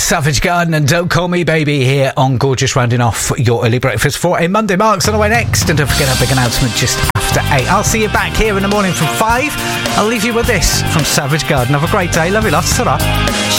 Savage Garden and Don't Call Me Baby here on Gorgeous, rounding off your early breakfast for a Monday. Mark's on the way next, and don't forget our big announcement just after 8. I'll see you back here in the morning from 5. I'll leave you with this from Savage Garden. Have a great day. Love you lots. Ta-ra.